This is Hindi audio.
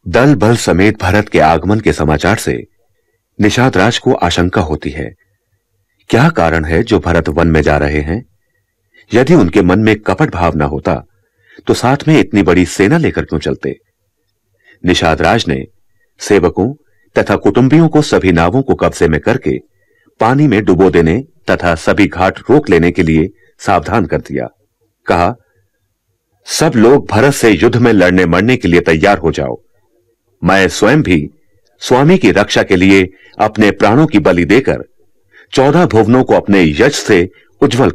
दल बल समेत भरत के आगमन के समाचार से निषाद राज को आशंका होती है। क्या कारण है जो भरत वन में जा रहे हैं? यदि उनके मन में कपट भाव न होता तो साथ में इतनी बड़ी सेना लेकर क्यों चलते? निषाद राज ने सेवकों तथा कुटुंबियों को सभी नावों को कब्जे में करके पानी में डुबो देने तथा सभी घाट रोक लेने के लिए सावधान कर दिया। कहा, सब लोग भरत से युद्ध में लड़ने मरने के लिए तैयार हो जाओ। मैं स्वयं भी स्वामी की रक्षा के लिए अपने प्राणों की बलि देकर 14 भुवनों को अपने यश से उज्जवल